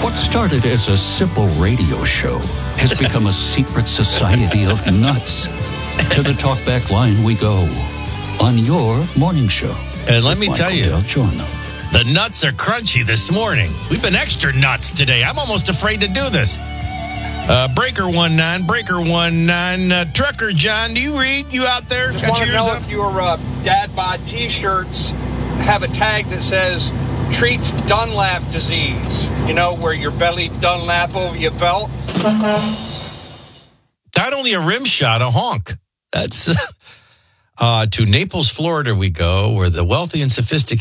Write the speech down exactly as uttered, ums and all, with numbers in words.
What started as a simple radio show has become a secret society of nuts. To the talkback line we go on your morning show. And let me Michael tell you, Del Giorno. the nuts are crunchy this morning. We've been extra nuts today. I'm almost afraid to do this. Uh, Breaker one nine, Breaker one nine, uh, Trucker John, do you read? You out there? Just Got want to yours know up? if your uh, dad bod T-shirts have a tag that says treats Dunlap disease. You know, where your belly Dunlap over your belt. Not only a rim shot, a honk. That's uh, to Naples, Florida we go, where the wealthy and sophisticated